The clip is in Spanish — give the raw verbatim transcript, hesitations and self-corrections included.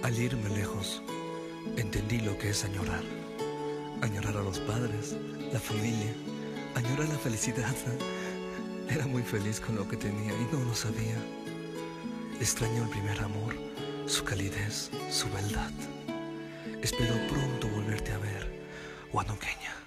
Al irme lejos, entendí lo que es añorar. Añorar a los padres, la familia, añorar la felicidad. Era muy feliz con lo que tenía y no lo sabía. Extraño el primer amor, su calidez, su beldad. Espero pronto volverte a ver, Huanoqueña.